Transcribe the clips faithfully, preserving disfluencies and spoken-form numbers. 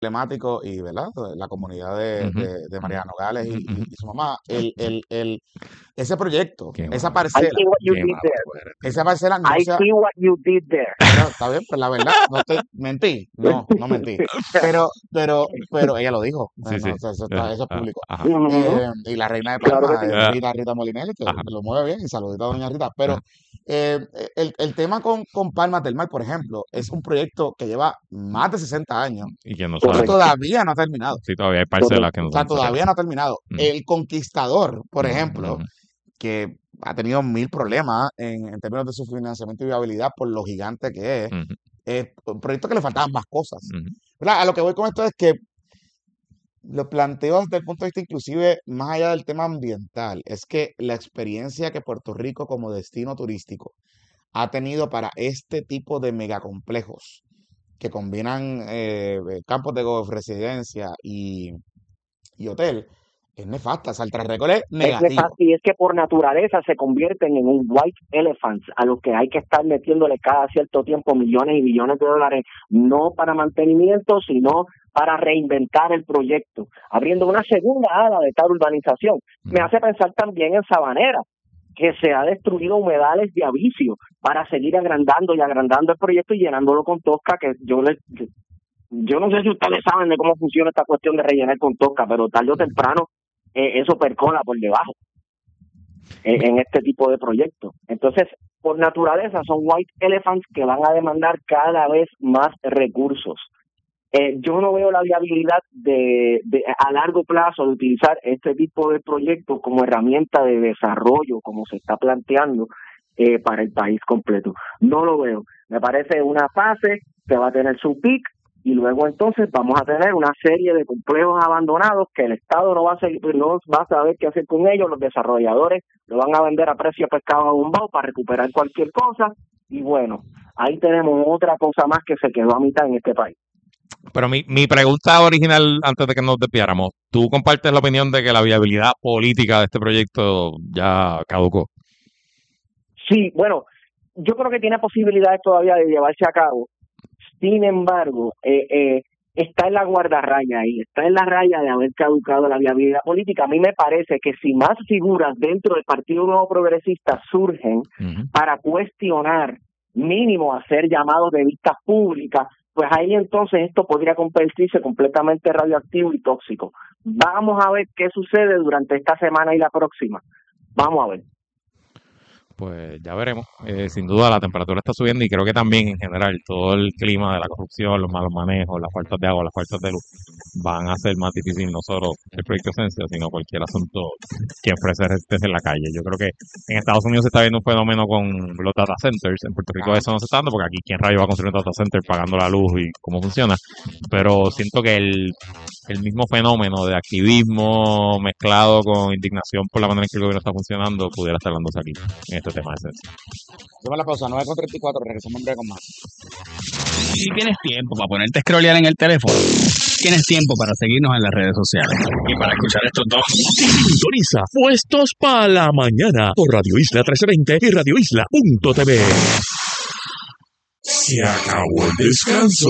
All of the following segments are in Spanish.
emblemático y, ¿verdad? La comunidad de, Ujú. de, de Mariana Nogales y, Ujú. y- y su mamá, el, el, el, ese proyecto, Qué esa malo. I parcela, see what you Qué did malo there. tú eres. esa parcela no I se ha, see what you did there. bueno, está bien, pues la verdad, no estoy, mentí, no, no mentí, pero, pero, pero ella lo dijo, Sí, eh, sí. no, eso, eso Eh, está- eso es ah, público. Ajá. Ujú. Eh, y la reina de Claro que Palma, sí. eh, Ah, Rita, Rita Molinelli, que, Ajá. que lo mueve bien, y saludito a doña Rita, pero Ajá. eh, el, el tema con, con Palmas del Mar, por ejemplo, es un proyecto que lleva más de sesenta años Y que no y sabe. Correcto. todavía no ha terminado. Sí, todavía hay parcelas que O no sea, han todavía salido. no ha terminado. Ujú. El Conquistador, por Ujú, ejemplo, ujú. que ha tenido mil problemas en, en términos de su financiamiento y viabilidad por lo gigante que es, Ujú, es un proyecto que le faltaban más cosas. ujú. ¿Verdad? A lo que voy con esto es que lo planteo desde el punto de vista inclusive más allá del tema ambiental, es que la experiencia que Puerto Rico como destino turístico ha tenido para este tipo de megacomplejos que combinan eh, eh, campos de golf, residencia y, y hotel, es nefasta. O sea, el track record es Es negativo. nefasto, y es que por naturaleza se convierten en un white elephant a los que hay que estar metiéndole cada cierto tiempo millones y millones de dólares, no para mantenimiento, sino para reinventar el proyecto, abriendo una segunda ala de tal urbanización. Me Ujú. hace pensar también en Sabanera, que se ha destruido humedales de avicio para seguir agrandando y agrandando el proyecto y llenándolo con tosca, que yo les... Yo no sé si ustedes saben de cómo funciona esta cuestión de rellenar con tosca, pero tarde o temprano eh, eso percola por debajo eh, en este tipo de proyectos. Entonces, por naturaleza son white elephants que van a demandar cada vez más recursos. Eh, yo no veo la viabilidad de, de a largo plazo de utilizar este tipo de proyectos como herramienta de desarrollo, como se está planteando eh, para el país completo. No lo veo. Me parece una fase que va a tener su pic y luego entonces vamos a tener una serie de complejos abandonados que el Estado no va a seguir, no va a saber qué hacer con ellos, los desarrolladores lo van a vender a precio de pescado abombado para recuperar cualquier cosa y bueno, ahí tenemos otra cosa más que se quedó a mitad en este país. Pero mi, mi pregunta original, antes de que nos despiáramos, ¿tú compartes la opinión de que la viabilidad política de este proyecto ya caducó? Sí, bueno, yo creo que tiene posibilidades todavía de llevarse a cabo. Sin embargo, eh, eh, está en la guardarraya ahí, está en la raya de haber caducado la viabilidad política. A mí me parece que si más figuras dentro del Partido Nuevo Progresista surgen Ujú. para cuestionar, mínimo hacer llamados de vistas públicas, pues ahí entonces esto podría convertirse completamente radioactivo y tóxico. Vamos a ver qué sucede durante esta semana y la próxima. Vamos a ver. Pues ya veremos. Eh, sin duda la temperatura está subiendo y creo que también en general todo el clima de la corrupción, los malos manejos, las faltas de agua, las faltas de luz van a hacer más difícil no solo el proyecto Esencia, sino cualquier asunto que ofrece desde la calle. Yo creo que en Estados Unidos se está viendo un fenómeno con los data centers. En Puerto Rico Ajá. eso no se está dando porque aquí quién rayo va a construir un data center pagando la luz y cómo funciona. Pero siento que el, el mismo fenómeno de activismo mezclado con indignación por la manera en que el gobierno está funcionando pudiera estar dándose aquí en este tema de Esencia. Hacemos la pausa, nueve con treinta y cuatro, regresamos en breve con más. Y tienes tiempo para ponerte a scrollear en el teléfono. Tienes tiempo para seguirnos en las redes sociales. Y para escuchar estos dos. Sintoniza Puestos para la Mañana por Radio Isla trece veinte y radio isla punto t v. Se acabó el descanso.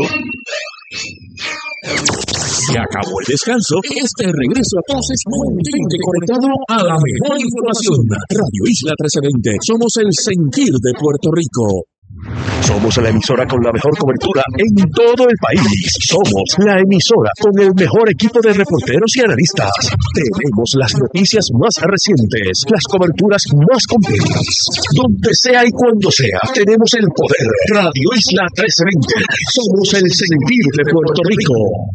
Se acabó el descanso. Este regreso a clases mantente conectado a la mejor información. Radio Isla trece veinte. Somos el sentir de Puerto Rico. Somos la emisora con la mejor cobertura en todo el país. Somos la emisora con el mejor equipo de reporteros y analistas. Tenemos las noticias más recientes, las coberturas más completas. Donde sea y cuando sea, tenemos el poder. Radio Isla trece veinte. Somos el sentir de Puerto Rico.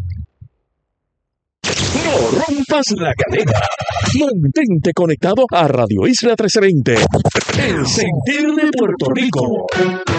No rompas la cadena. Mantente conectado a Radio Isla trece veinte. El sentir de Puerto Rico.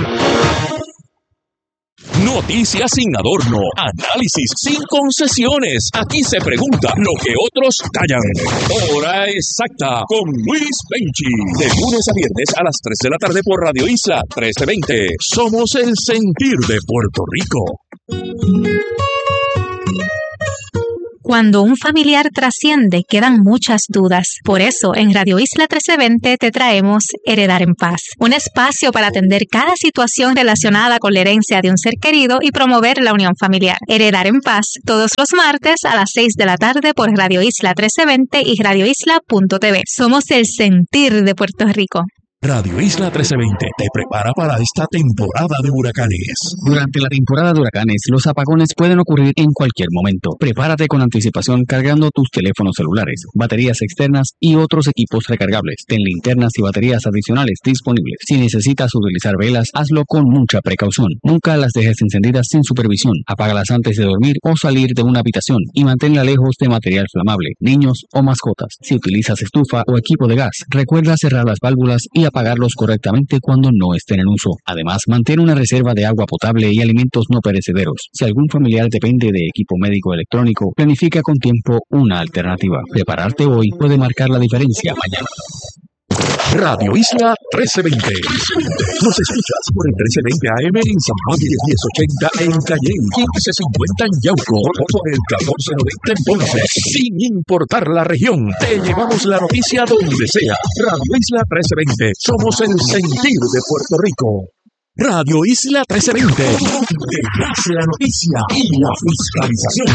Noticias sin adorno, análisis sin concesiones. Aquí se pregunta lo que otros callan. Hora exacta con Luis Benchi. De lunes a viernes a las tres de la tarde por Radio Isla trece veinte. Somos el sentir de Puerto Rico. Cuando un familiar trasciende, quedan muchas dudas. Por eso, en Radio Isla trece veinte te traemos Heredar en Paz, un espacio para atender cada situación relacionada con la herencia de un ser querido y promover la unión familiar. Heredar en Paz, todos los martes a las seis de la tarde por Radio Isla trece veinte y radio isla punto t v. Somos el sentir de Puerto Rico. Radio Isla trece veinte te prepara para esta temporada de huracanes. Durante la temporada de huracanes, los apagones pueden ocurrir en cualquier momento. Prepárate con anticipación cargando tus teléfonos celulares, baterías externas y otros equipos recargables. Ten linternas y baterías adicionales disponibles. Si necesitas utilizar velas, hazlo con mucha precaución. Nunca las dejes encendidas sin supervisión. Apágalas antes de dormir o salir de una habitación y manténla lejos de material flamable, niños o mascotas. Si utilizas estufa o equipo de gas, recuerda cerrar las válvulas y apagarlos correctamente cuando no estén en uso. Además, mantén una reserva de agua potable y alimentos no perecederos. Si algún familiar depende de equipo médico electrónico, planifica con tiempo una alternativa. Prepararte hoy puede marcar la diferencia mañana. Radio Isla trece veinte. Nos escuchas por el trece veinte A M en San Juan y diez ochenta en Calle, quince cincuenta en Yauco, por el catorce noventa en Ponce. Sin importar la región, te llevamos la noticia donde sea. Radio Isla trece veinte. Somos el sentir de Puerto Rico. Radio Isla trece veinte. Detrás la noticia y la fiscalización.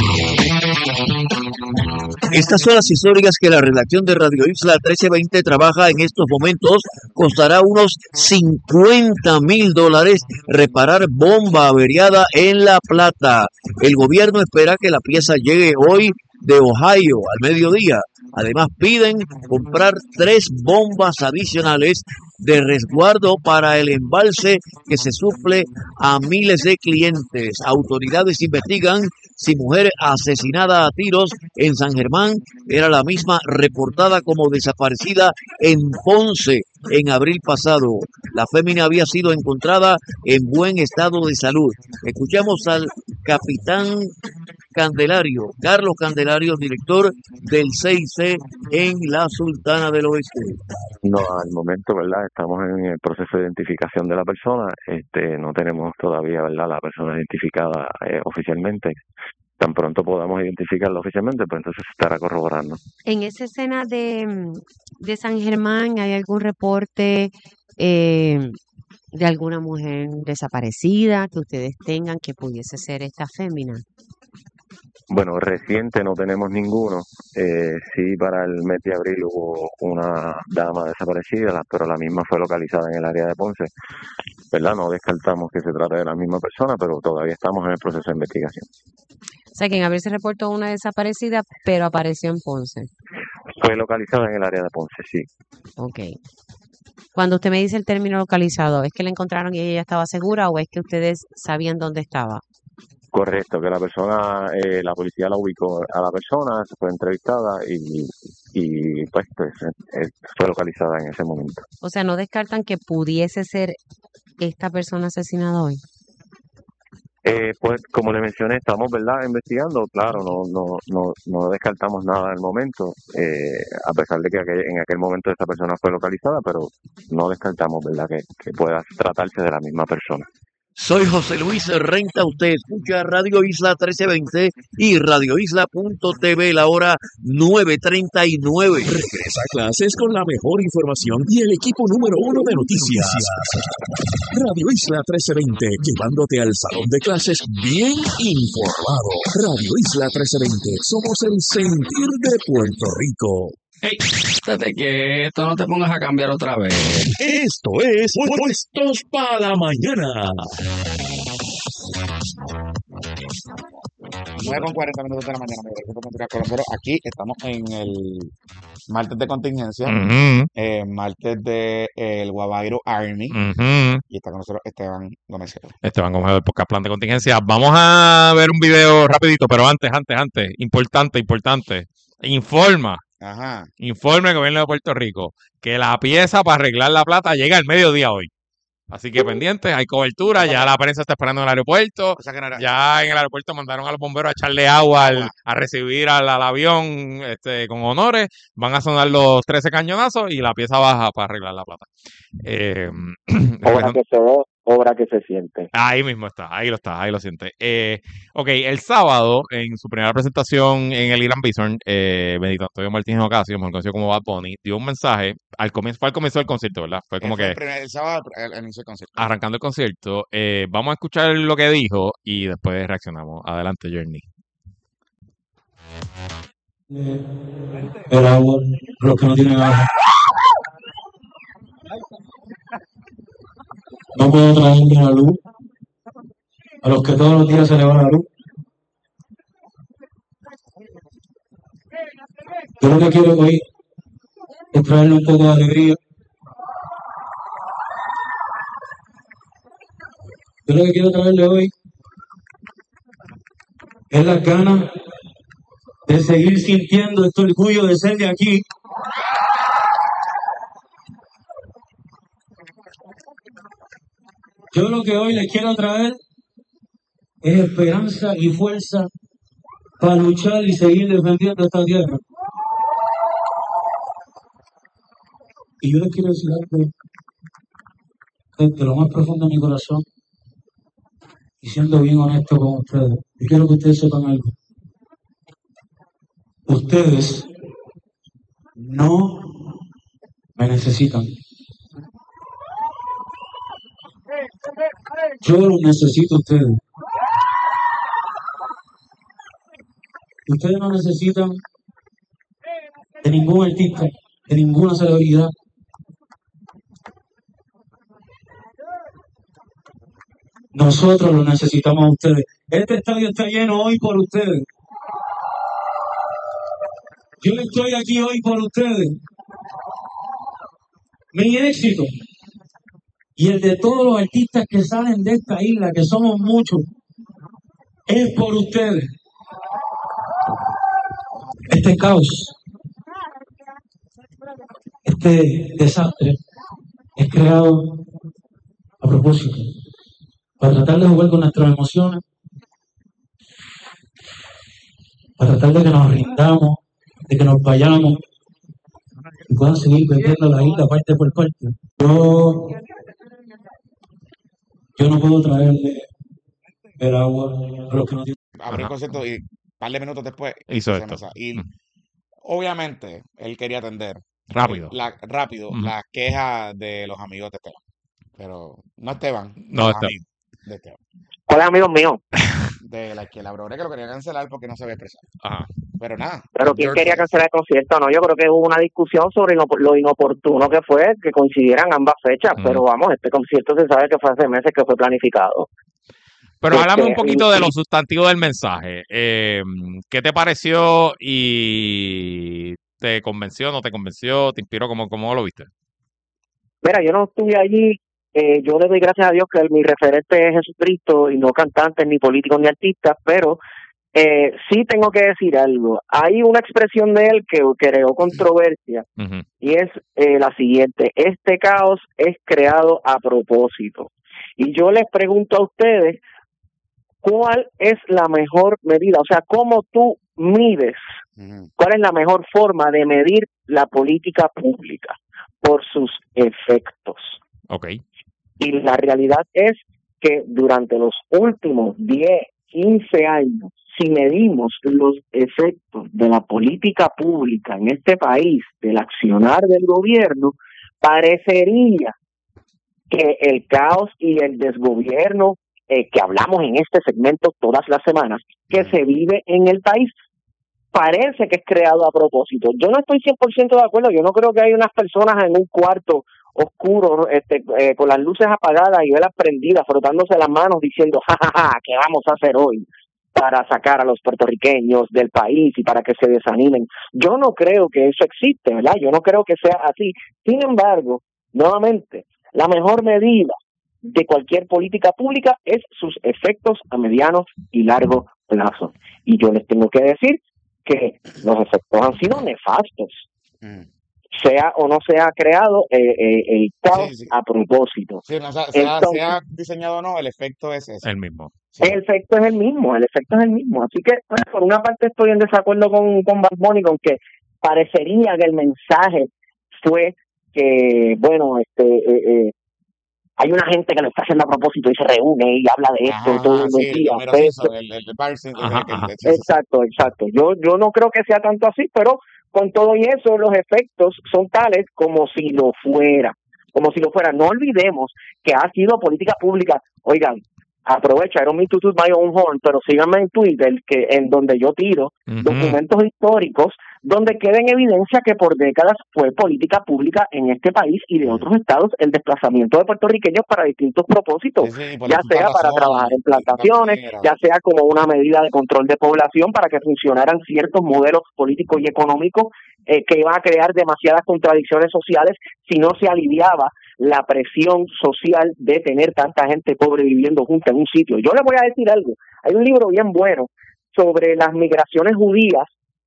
Estas son las históricas que la redacción de Radio Isla trece veinte trabaja en estos momentos. Costará unos cincuenta mil dólares reparar bomba averiada en La Plata. El gobierno espera que la pieza llegue hoy de Ohio al mediodía. Además piden comprar tres bombas adicionales de resguardo para el embalse que se suple a miles de clientes. Autoridades investigan si mujer asesinada a tiros en San Germán era la misma reportada como desaparecida en Ponce en abril pasado. La fémina había sido encontrada en buen estado de salud. Escuchamos al capitán Candelario, Carlos Candelario, director del C I C en la Sultana del Oeste. No, al momento, ¿verdad? Estamos en el proceso de identificación de la persona. Este, no tenemos todavía, ¿verdad?, la persona identificada eh, oficialmente. Tan pronto podamos identificarla oficialmente, pues entonces se estará corroborando. En esa escena de, de San Germán, ¿hay algún reporte eh, de alguna mujer desaparecida que ustedes tengan que pudiese ser esta fémina? Bueno, reciente no tenemos ninguno. Eh, sí, para el mes de abril hubo una dama desaparecida, pero la misma fue localizada en el área de Ponce. ¿Verdad? No descartamos que se trate de la misma persona, pero todavía estamos en el proceso de investigación. O sea, que en abril se reportó una desaparecida, pero apareció en Ponce. Fue localizada en el área de Ponce, sí. Ok. Cuando usted me dice el término localizado, ¿es que la encontraron y ella ya estaba segura o es que ustedes sabían dónde estaba? Correcto, que la persona, eh, la policía la ubicó a la persona, fue entrevistada y, y pues, pues eh, fue localizada en ese momento. O sea, ¿no descartan que pudiese ser esta persona asesinada hoy? Eh, pues como le mencioné, estamos, ¿verdad?, investigando. Claro, no no no no descartamos nada en el momento, eh, a pesar de que aquel, en aquel momento esta persona fue localizada, pero no descartamos, ¿verdad?, que, que pueda tratarse de la misma persona. Soy José Luis Renta, usted escucha Radio Isla trece veinte y radio isla punto t v, la hora nueve treinta y nueve. Regresa a clases con la mejor información y el equipo número uno de noticias. Radio Isla trece veinte, llevándote al salón de clases bien informado. Radio Isla trece veinte, somos el sentir de Puerto Rico. Hey, estate quieto, no te pongas a cambiar otra vez. Esto es Puestos para la Mañana. nueve con cuarenta minutos de la mañana, pero aquí estamos en el martes de contingencia, Uh-huh. eh, martes de eh, el Guabairo Army, Uh-huh. y está con nosotros Esteban Gómez. Esteban Gómez del podcast Plan de Contingencia. Vamos a ver un video rapidito, pero antes, antes, antes, importante, importante. Informa, Ajá. informe el gobierno de Puerto Rico que la pieza para arreglar la plata llega al mediodía hoy. Así que pendientes, hay cobertura, ya la prensa está esperando en el aeropuerto, O sea que no era- ya en el aeropuerto mandaron a los bomberos a echarle agua al- a recibir al, al avión este, con honores, van a sonar los trece cañonazos y la pieza baja para arreglar la plata. Eh, Ahora que se ve, obra que se siente. Ahí mismo está, ahí lo está, ahí lo siente. Eh, ok, el sábado, en su primera presentación en el Irán Bison, eh, Benito Antonio Martínez Ocasio, mejor conocido como Bad Bunny, dio un mensaje, al comienzo, fue al comienzo del concierto, ¿verdad? Fue Eh, como fue el, que primer, el sábado el, el inicio del concierto. arrancando el concierto. Eh, vamos a escuchar lo que dijo y después reaccionamos. Adelante, Journey. El agua, los que no tienen agua. No puedo traerme la luz a los que todos los días se le va la luz. Yo lo que quiero hoy es traerle un poco de alegría. Yo lo que quiero traerle hoy es las ganas de seguir sintiendo este orgullo de ser de aquí. Yo lo que hoy les quiero traer es esperanza y fuerza para luchar y seguir defendiendo esta tierra. Y yo les quiero decir algo desde lo más profundo de mi corazón y siendo bien honesto con ustedes. Yo quiero que ustedes sepan algo. Ustedes no me necesitan. Yo los necesito a ustedes. Ustedes no necesitan de ningún artista, de ninguna celebridad. Nosotros los necesitamos a ustedes. Este estadio está lleno hoy por ustedes. Yo estoy aquí hoy por ustedes. Mi éxito y el de todos los artistas que salen de esta isla, que somos muchos, es por ustedes. Este caos, este desastre, es creado a propósito, para tratar de jugar con nuestras emociones, para tratar de que nos rindamos, de que nos vayamos y puedan seguir perdiendo la isla parte por parte. Yo, yo no puedo traerle el agua a los que no tienen. Abrió el concierto y un par de minutos después hizo se esto. mesa. Y Mm. obviamente él quería atender Rápido. la, rápido Ujú. las quejas de los amigos de Esteban. Pero no Esteban, No, los Esteban. amigos de Esteban. ¿Cuáles amigos míos? De la que la Brore que lo quería cancelar porque no se había expresado. Ajá. Pero nada. Pero ¿quién quería cancelar el concierto? No, yo creo que hubo una discusión sobre lo, lo inoportuno que fue que coincidieran ambas fechas, Mm. pero vamos, este concierto se sabe que fue hace meses que fue planificado. Pero háblame un Este, poquito de y- los sustantivos del mensaje. Eh, ¿qué te pareció y te convenció, no te convenció, te inspiró? ¿Cómo, cómo lo viste? Mira, yo no estuve allí, eh, yo le doy gracias a Dios que mi referente es Jesucristo y no cantantes, ni políticos, ni artistas, pero eh, sí tengo que decir algo. Hay una expresión de él que creó controversia Ujú. y es eh, la siguiente: este caos es creado a propósito. Y yo les pregunto a ustedes, ¿cuál es la mejor medida? O sea, ¿cómo tú mides? Ujú. ¿Cuál es la mejor forma de medir la política pública? Por sus efectos. Ok. Y la realidad es que durante los últimos diez, quince años, si medimos los efectos de la política pública en este país, del accionar del gobierno, parecería que el caos y el desgobierno eh, que hablamos en este segmento todas las semanas, que se vive en el país, parece que es creado a propósito. Yo no estoy cien por ciento de acuerdo. Yo no creo que hay unas personas en un cuarto oscuro, este, eh, con las luces apagadas y velas prendidas, frotándose las manos diciendo, jajaja, ¿qué vamos a hacer hoy para sacar a los puertorriqueños del país y para que se desanimen? Yo no creo que eso existe, ¿verdad? Yo no creo que sea así. Sin embargo, nuevamente, la mejor medida de cualquier política pública es sus efectos a mediano y largo plazo. Y yo les tengo que decir que los efectos han sido nefastos, Mm. sea o no sea creado eh, eh, el caos Sí, sí. a propósito. Sí, no, sea, sea, Entonces, sea diseñado o no, el efecto es ese. El mismo. Sí. el efecto es el mismo, el efecto es el mismo. Así que, pues, por una parte estoy en desacuerdo con, con Bad Bunny, con que parecería que el mensaje fue que, bueno, este, eh, eh, hay una gente que lo está haciendo a propósito y se reúne y habla de esto Ajá, todos ajá, los sí, el días. Homero Pues, Simpson, el, el, el Barson, el, Ajá, el, ajá. el- sí, sí, sí. exacto, exacto. Yo, yo no creo que sea tanto así, pero con todo y eso, los efectos son tales como si lo fuera, como si lo fuera. No olvidemos que ha sido política pública. Oigan, aprovecho, I don't mean to toot my own horn, pero síganme en Twitter, que en donde yo tiro Ujú. documentos históricos donde queda en evidencia que por décadas fue política pública en este país y de Sí. otros estados el desplazamiento de puertorriqueños para distintos propósitos, Sí, sí, por ya distintas sea para razones. trabajar en Y plantaciones, también era. ya sea como una medida de control de población para que funcionaran ciertos modelos políticos y económicos eh, que iban a crear demasiadas contradicciones sociales si no se aliviaba la presión social de tener tanta gente pobre viviendo junta en un sitio. Yo les voy a decir algo, hay un libro bien bueno sobre las migraciones judías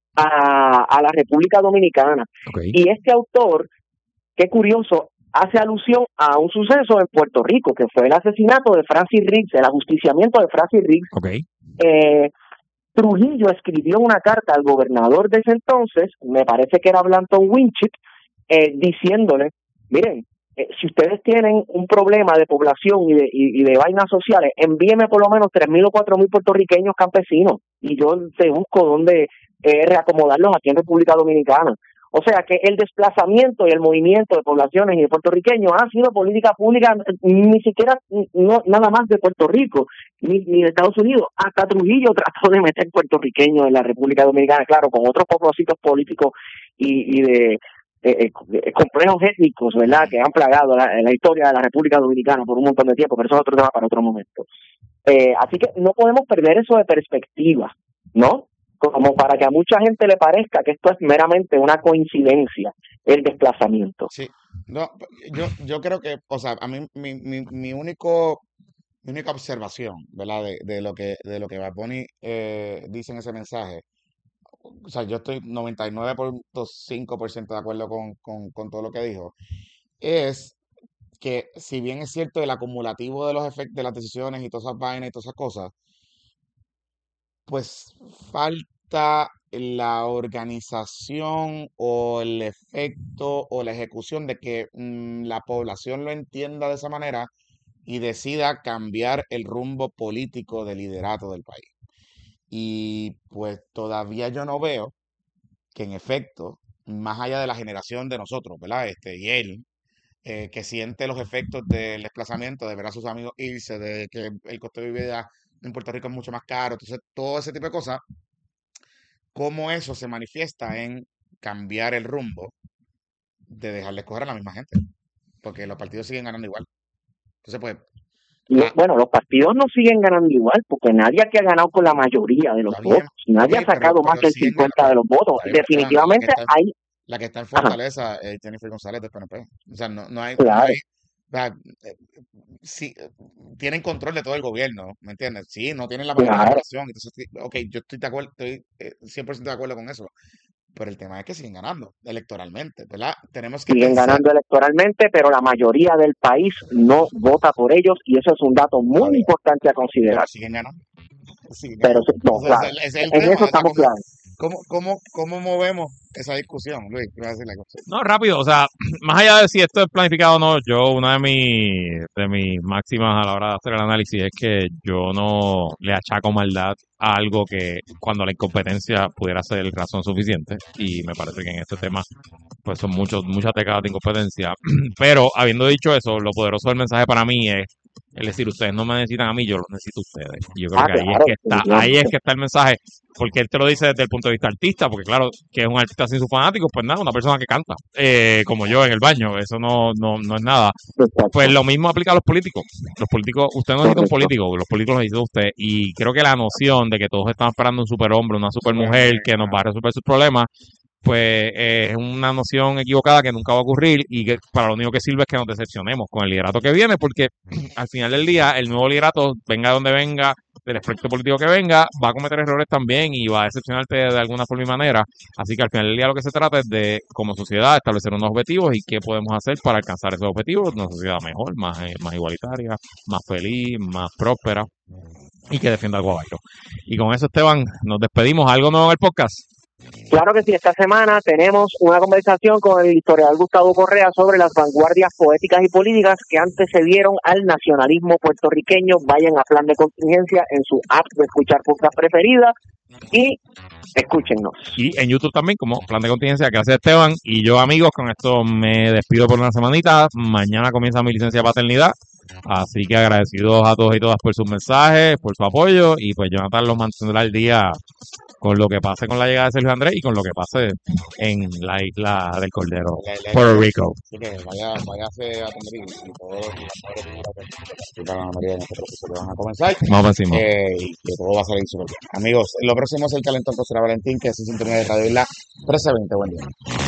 a, a la República Dominicana, Ok. y este autor, qué curioso, hace alusión a un suceso en Puerto Rico, que fue el asesinato de Francis Riggs, el ajusticiamiento de Francis Riggs. Ok. Eh, Trujillo escribió una carta al gobernador de ese entonces, me parece que era Blanton Winship, eh, diciéndole, miren, eh, si ustedes tienen un problema de población y de, y, y de vainas sociales, envíeme por lo menos tres mil o cuatro mil puertorriqueños campesinos y yo te busco dónde eh, reacomodarlos aquí en República Dominicana. O sea que el desplazamiento y el movimiento de poblaciones y de puertorriqueños ha sido política pública ni siquiera no nada más de Puerto Rico ni, ni de Estados Unidos. Hasta Trujillo trató de meter puertorriqueños en la República Dominicana, claro, con otros propósitos políticos y, y de, eh, eh, complejos étnicos, ¿verdad?, que han plagado la, la historia de la República Dominicana por un montón de tiempo, pero eso es otro tema para otro momento. Eh, así que no podemos perder eso de perspectiva, ¿no? Como para que a mucha gente le parezca que esto es meramente una coincidencia, el desplazamiento. Sí, no, yo, yo creo que, o sea, a mí mi, mi, mi único, mi única observación, ¿verdad? De, de lo que, de lo que Bad Bunny eh, dice en ese mensaje, o sea, yo estoy noventa y nueve punto cinco por ciento de acuerdo con, con, con todo lo que dijo, es que si bien es cierto el acumulativo de los efectos de las decisiones y todas esas vainas y todas esas cosas, pues falta la organización o el efecto o la ejecución de que mm, la población lo entienda de esa manera y decida cambiar el rumbo político de liderato del país. Y pues todavía yo no veo que en efecto, más allá de la generación de nosotros, ¿verdad? Este, y él, eh, que siente los efectos del desplazamiento, de ver a sus amigos irse, de que el costo de vida en Puerto Rico es mucho más caro, entonces todo ese tipo de cosas, cómo eso se manifiesta en cambiar el rumbo de dejarle escoger a la misma gente, porque los partidos siguen ganando igual. Entonces, pues, Y, ah, bueno, los partidos no siguen ganando igual, porque nadie aquí ha ganado con la mayoría de los está bien, votos, nadie sí, ha pero, sacado más pero del siguen cincuenta ganando, de los votos. está bien, pero Esteban, la que Definitivamente está en, hay, la que está en ajá, Fortaleza es Jennifer González del P N P. O sea, no, no hay, no claro, hay, o sea, eh, sí, eh, tienen control de todo el gobierno, ¿me entiendes? Sí, no tienen la mayoría de la claro, población, entonces, sí, ok, yo estoy de acuerdo, estoy eh, cien por ciento de acuerdo con eso, pero el tema es que siguen ganando electoralmente, ¿verdad? Tenemos que siguen pensar, ganando electoralmente, pero la mayoría del país no vota por ellos y eso es un dato está muy bien, importante a pero considerar. siguen ganando, siguen Pero ganando. sí, no, Entonces, claro, ese, ese es el en tema, eso o sea, estamos ¿cómo, claros. cómo, cómo, cómo movemos esa discusión, Luis? Quiero decirle algo. No, rápido, o sea, más allá de si esto es planificado o no, yo una de mis, de mis máximas a la hora de hacer el análisis es que yo no le achaco maldad a algo que cuando la incompetencia pudiera ser razón suficiente, y me parece que en este tema pues son muchos, muchas décadas de incompetencia. Pero habiendo dicho eso, lo poderoso del mensaje para mí es es decir, ustedes no me necesitan a mí, yo los necesito a ustedes. Y yo creo Ah, que ahí es claro, que está, ahí es definitivamente. que está el mensaje, porque él te lo dice desde el punto de vista artista, porque claro, que es un artista sin sus fanáticos, pues nada, una persona que canta, eh, como yo en el baño, eso no, no, no es nada. Pues Exacto, lo mismo aplica a los políticos. Los políticos, usted no necesita un correcto. político, los políticos los necesita usted. Y creo que la noción de que todos estamos esperando un superhombre, una supermujer que nos va a resolver sus problemas, pues eh, es una noción equivocada que nunca va a ocurrir y que para lo único que sirve es que nos decepcionemos con el liderato que viene, porque al final del día el nuevo liderato, venga de donde venga, del espectro político que venga, va a cometer errores también y va a decepcionarte de alguna forma y manera. Así que al final del día lo que se trata es de, como sociedad, establecer unos objetivos y qué podemos hacer para alcanzar esos objetivos, una sociedad mejor, más, eh, más igualitaria, más feliz, más próspera y que defienda al guabacho. Y con eso, Esteban, nos despedimos. ¿Algo nuevo en el podcast? Claro que sí, esta semana tenemos una conversación con el historiador Gustavo Correa sobre las vanguardias poéticas y políticas que antecedieron al nacionalismo puertorriqueño. Vayan a Plan de Contingencia en su app de escuchar podcast preferida y escúchennos. Y en YouTube también, como Plan de Contingencia. Gracias, Esteban. Y yo, amigos, con esto me despido por una semanita. Mañana comienza mi licencia de paternidad. Así que agradecidos a todos y todas por sus mensajes, por su apoyo. Y pues Jonathan los mantendrá al día con lo que pase con la llegada de Sergio Andrés y con lo que pase en la isla del Cordero, Le- le- Puerto le- Rico. Así que vaya, váyase a atender y, y todos los y para la mayoría de nuestros profesores van a comenzar. Vamos para encima. Eh, y que todo va a salir súper bien. Amigos, lo próximo es el Calentón con Sara Valentín, que es sintonía de Radio Isla trece veinte. Buen día.